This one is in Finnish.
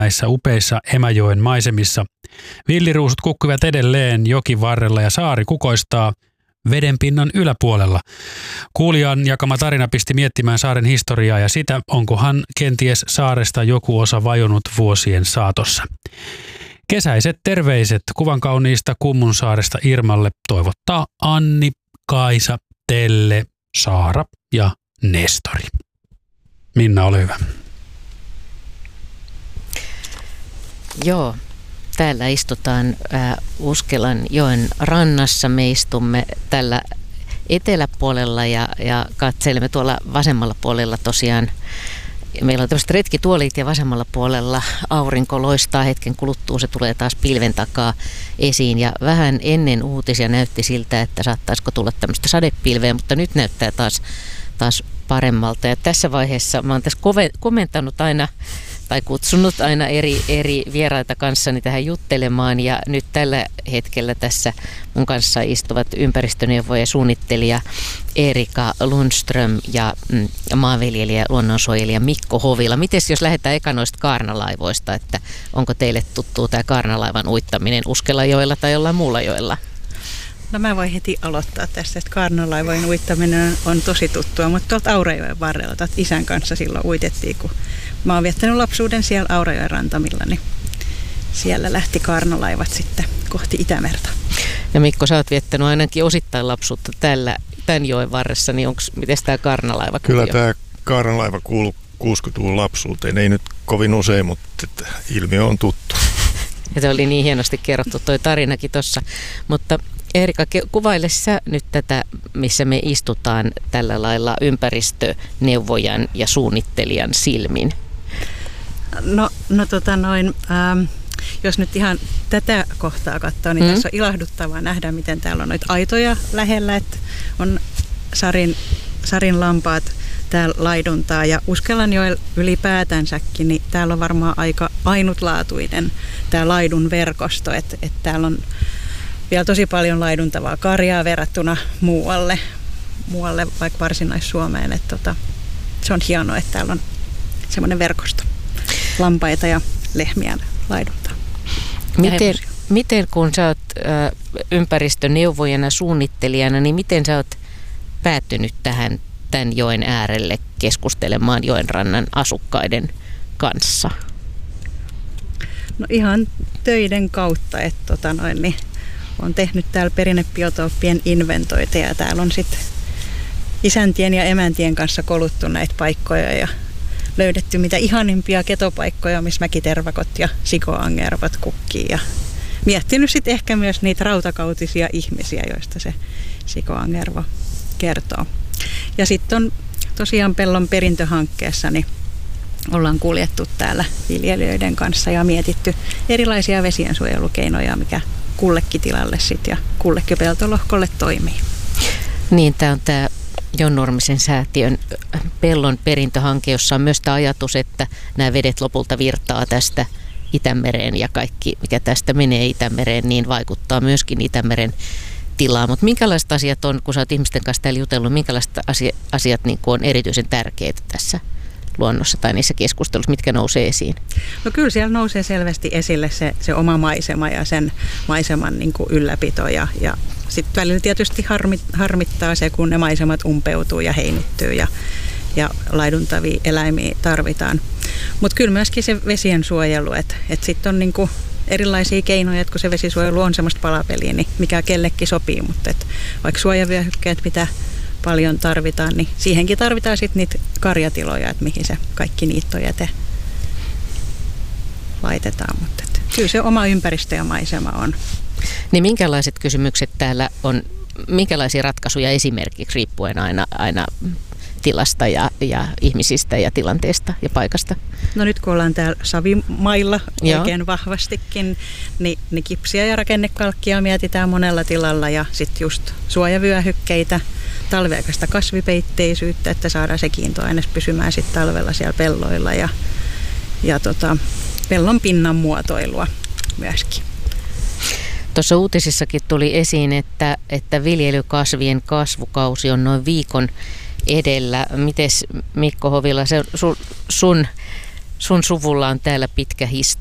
näissä upeissa Emäjoen maisemissa. Villiruusut kukkuvat edelleen jokin varrella ja saari kukoistaa vedenpinnan yläpuolella. Kuulijan jakama tarina pisti miettimään saaren historiaa ja sitä, onkohan kenties saaresta joku osa vajonnut vuosien saatossa. Kesäiset terveiset kuvan kauniista Kummunsaaresta Irmalle toivottaa Anni, Kaisa, Telle, Saara ja Nestori. Minna, ole hyvä. Joo, täällä istutaan Uskelan joen rannassa. Me istumme tällä eteläpuolella ja katselemme tuolla vasemmalla puolella tosiaan. Meillä on tämmöiset retkituolit ja vasemmalla puolella aurinko loistaa hetken kuluttua. Se tulee taas pilven takaa esiin ja vähän ennen uutisia näytti siltä, että saattaisiko tulla tämmöistä sadepilveä, mutta nyt näyttää taas paremmalta. Ja tässä vaiheessa mä oon tässä komentanut aina tai kutsunut aina eri vieraita kanssani tähän juttelemaan ja nyt tällä hetkellä tässä mun kanssa istuvat ympäristöneuvoja suunnittelija Erika Lundström ja maanviljelijä ja luonnonsuojelija Mikko Hovila. Mites jos lähdetään eka noista kaarnalaivoista, että onko teille tuttuu tämä kaarnalaivan uittaminen Uskelajoella tai jollain muulla joella? No mä voin heti aloittaa tästä, että kaarnalaivojen uittaminen on tosi tuttua, mutta tuolta Aurajoen varrella, isän kanssa silloin uitettiin, kun mä oon viettänyt lapsuuden siellä Aurajoen rantamilla, niin siellä lähti kaarnalaivat sitten kohti Itämerta. Ja Mikko, sä oot viettänyt ainakin osittain lapsuutta tämän joen varressa, niin miten tämä kaarnalaiva? Kyllä tämä kaarnalaiva kuuluu 60-luvun lapsuuteen, ei nyt kovin usein, mutta ilmiö on tuttu. Ja se oli niin hienosti kerrottu toi tarinakin tuossa, mutta Erika, kuvaile sä nyt tätä, missä me istutaan tällä lailla ympäristöneuvojan ja suunnittelijan silmin. Jos nyt ihan tätä kohtaa katsoo, niin tässä on ilahduttavaa nähdä, miten täällä on noita aitoja lähellä, että on Sarin lampaat täällä laiduntaa ja Uskelanjoella ylipäätänsäkin, niin täällä on varmaan aika ainutlaatuinen tämä laidun verkosto, että täällä on vielä tosi paljon laiduntavaa karjaa verrattuna muualle vaikka Varsinais-Suomeen. Se on hienoa, että täällä on semmoinen verkosto lampaita ja lehmiä laiduntaa. Miten kun sä oot ympäristöneuvojana, suunnittelijana, niin miten sä oot päättynyt tämän joen äärelle keskustelemaan joen rannan asukkaiden kanssa? No ihan töiden kautta, että olen tehnyt täällä perinnebiotooppien inventointeja ja täällä on sitten isäntien ja emäntien kanssa koluttu näitä paikkoja ja löydetty mitä ihanimpia ketopaikkoja, missä mäkitervakot ja sikoangervat kukkii ja miettinyt sitten ehkä myös niitä rautakautisia ihmisiä, joista se sikoangervo kertoo. Ja sitten on tosiaan Pellon perintöhankkeessa, niin ollaan kuljettu täällä viljelijöiden kanssa ja mietitty erilaisia vesiensuojelukeinoja, mikä kullekin tilalle ja kullekin peltolohkolle toimii. Niin, tämä on tämä Jon Nurmisen säätiön Pellon perintöhanke, jossa on myös tämä ajatus, että nämä vedet lopulta virtaa tästä Itämereen ja kaikki, mikä tästä menee Itämereen, niin vaikuttaa myöskin Itämeren tilaan. Mutta minkälaiset asiat on, kun sä oot ihmisten kanssa täällä jutellut, minkälaiset asiat niin on erityisen tärkeitä tässä luonnossa tai niissä keskusteluissa, mitkä nousee esiin? No kyllä siellä nousee selvästi esille se oma maisema ja sen maiseman niin kuin ylläpito ja sitten välillä tietysti harmittaa se, kun ne maisemat umpeutuu ja heinittyy ja laiduntavia eläimiä tarvitaan. Mutta kyllä myöskin se vesien suojelu, että sitten on niin kuin erilaisia keinoja, että kun se vesisuojelu on semmoista palapeliä, niin mikä kellekin sopii, mutta vaikka suojavyöhykkeet, mitä paljon tarvitaan, niin siihenkin tarvitaan sitten niitä karjatiloja, että mihin se kaikki niittojäte laitetaan, mutta kyllä se oma ympäristö ja maisema on. Niin minkälaiset kysymykset täällä on, minkälaisia ratkaisuja esimerkiksi riippuen aina tilasta ja ihmisistä ja tilanteesta ja paikasta? No nyt kun ollaan täällä savimailla oikein vahvastikin, niin kipsiä ja rakennekalkkia mietitään monella tilalla ja sitten just suojavyöhykkeitä, talveaikaista kasvipeitteisyyttä, että saadaan se kiintoaines pysymään sitten talvella siellä pelloilla ja pellon pinnan muotoilua myöskin. Tuossa uutisissakin tuli esiin, että viljelykasvien kasvukausi on noin viikon edellä. Mites Mikko Hovila, sun sun suvulla on täällä pitkä historia.